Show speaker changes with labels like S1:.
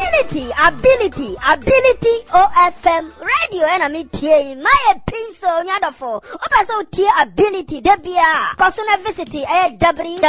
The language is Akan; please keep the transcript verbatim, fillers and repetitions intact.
S1: ability, ability, ability O F M radio and I mean T my pin so nyadofo. Opa so T ability debia. Personal visit eh W